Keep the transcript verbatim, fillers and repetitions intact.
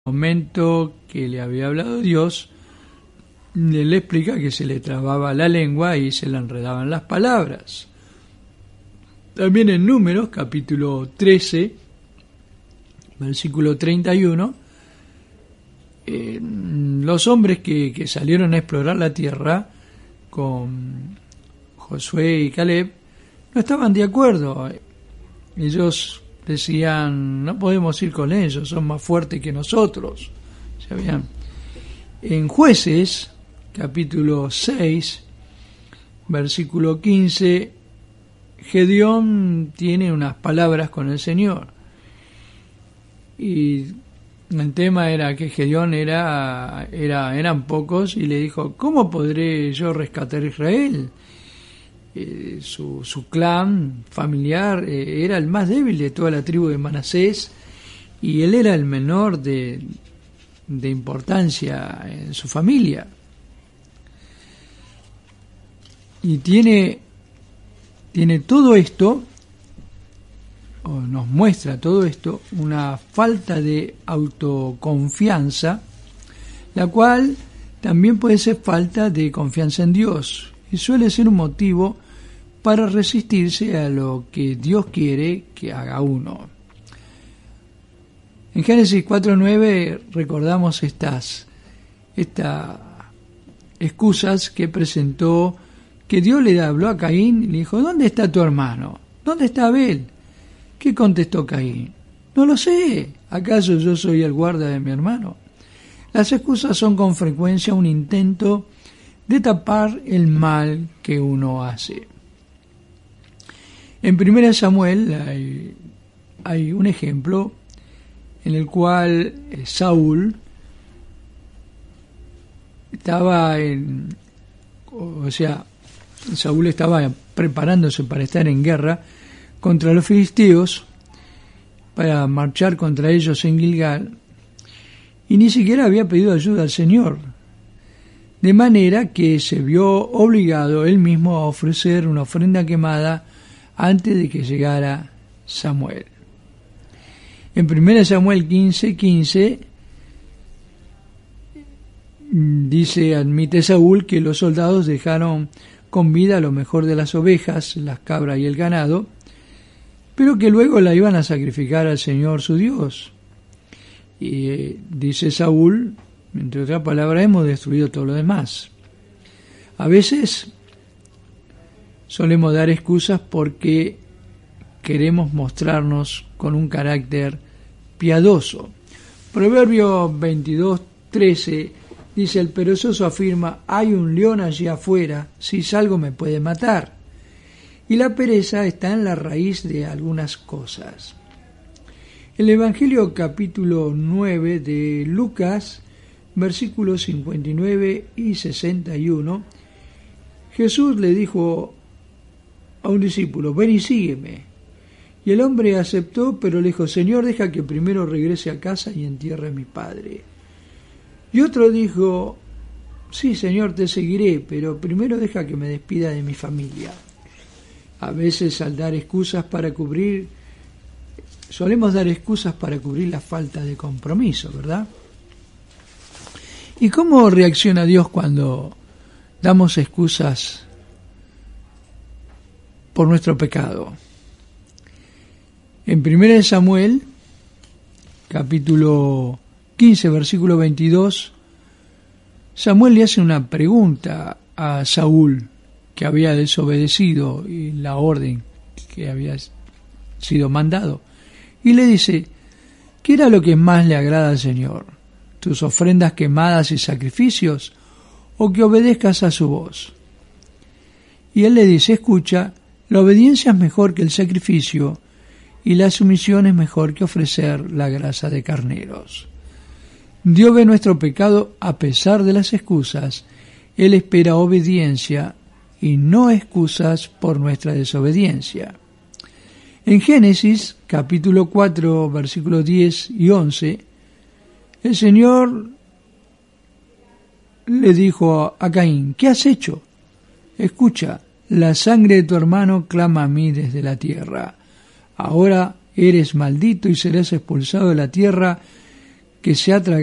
momento que le había hablado Dios, él le explica que se le trababa la lengua y se le enredaban las palabras. También en Números, capítulo trece, versículo treinta y uno, eh, los hombres que, que salieron a explorar la tierra con Josué y Caleb no estaban de acuerdo. Ellos decían, no podemos ir con ellos, son más fuertes que nosotros. ¿Sabían? En Jueces, capítulo seis, versículo quince, Gedeón tiene unas palabras con el Señor. Y el tema era que Gedeón era, era, eran pocos y le dijo, ¿cómo podré yo rescatar a Israel? Eh, su, su clan familiar eh, era el más débil de toda la tribu de Manasés y él era el menor de, de importancia en su familia. Y tiene, tiene todo esto, o nos muestra todo esto, una falta de autoconfianza, la cual también puede ser falta de confianza en Dios, y suele ser un motivo para resistirse a lo que Dios quiere que haga uno. En Génesis cuatro nueve recordamos estas, estas excusas que presentó, que Dios le habló a Caín y le dijo, ¿dónde está tu hermano? ¿Dónde está Abel? ¿Qué contestó Caín? No lo sé, ¿acaso yo soy el guarda de mi hermano? Las excusas son con frecuencia un intento de tapar el mal que uno hace. En primera Samuel hay, hay un ejemplo en el cual Saúl estaba en, o sea, Saúl estaba preparándose para estar en guerra contra los filisteos, para marchar contra ellos en Gilgal, y ni siquiera había pedido ayuda al Señor, de manera que se vio obligado él mismo a ofrecer una ofrenda quemada antes de que llegara Samuel. En primera Samuel quince quince dice, admite Saúl que los soldados dejaron con vida lo mejor de las ovejas, las cabras y el ganado, pero que luego la iban a sacrificar al Señor su Dios. Y eh, dice Saúl, entre otras palabras, hemos destruido todo lo demás. A veces solemos dar excusas porque queremos mostrarnos con un carácter piadoso. Proverbio veintidós trece dice, el perezoso afirma, hay un león allí afuera, si salgo me puede matar. Y la pereza está en la raíz de algunas cosas. El Evangelio capítulo nueve de Lucas, versículos cincuenta y nueve y sesenta y uno, Jesús le dijo a un discípulo, ven y sígueme. Y el hombre aceptó, pero le dijo, Señor, deja que primero regrese a casa y entierre a mi padre. Y otro dijo, sí, Señor, te seguiré, pero primero deja que me despida de mi familia. A veces al dar excusas para cubrir, solemos dar excusas para cubrir la falta de compromiso, ¿verdad? ¿Y cómo reacciona Dios cuando damos excusas por nuestro pecado? En primera Samuel, capítulo quince, versículo veintidós, Samuel le hace una pregunta a Saúl, que había desobedecido y la orden que había sido mandado, y le dice, ¿qué era lo que más le agrada al Señor? ¿Tus ofrendas quemadas y sacrificios, o que obedezcas a su voz? Y él le dice, escucha, la obediencia es mejor que el sacrificio, y la sumisión es mejor que ofrecer la grasa de carneros. Dios ve nuestro pecado a pesar de las excusas. Él espera obediencia y no excusas por nuestra desobediencia. En Génesis, capítulo cuatro, versículos diez y once, el Señor le dijo a Caín, ¿qué has hecho? Escucha, la sangre de tu hermano clama a mí desde la tierra. Ahora eres maldito y serás expulsado de la tierra, que se ha tragado